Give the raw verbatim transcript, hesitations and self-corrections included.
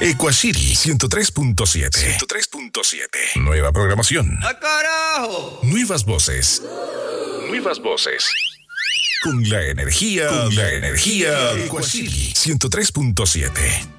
Equacity ciento tres punto siete. ciento tres punto siete. Nueva programación. ¡Ah, carajo! Nuevas voces. Nuevas voces. Con la energía. Con la energía. Equacity ciento tres punto siete.